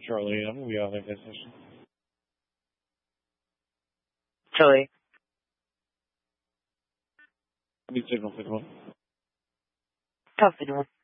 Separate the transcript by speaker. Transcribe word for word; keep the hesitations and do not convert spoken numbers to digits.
Speaker 1: Charlie. I'm going to be on that session.
Speaker 2: Charlie.
Speaker 1: Be signal for the one.
Speaker 2: Tough one.